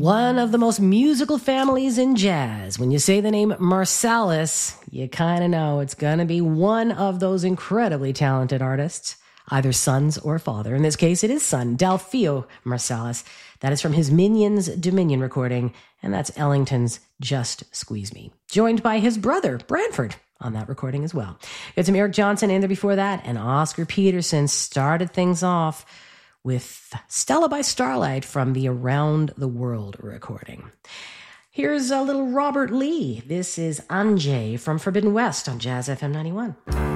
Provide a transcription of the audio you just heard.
One of the most musical families in jazz. When you say the name Marsalis, you kind of know it's going to be one of those incredibly talented artists, either sons or father. In this case, it is son, Delfeayo Marsalis. That is from his Minions Dominion recording, and that's Ellington's Just Squeeze Me. Joined by his brother, Branford, on that recording as well. Got some Eric Johnson in there before that, and Oscar Peterson started things off with Stella by Starlight from the Around the World recording. Here's a little Robert Lee. This is Anjay from Forbidden West on Jazz FM 91.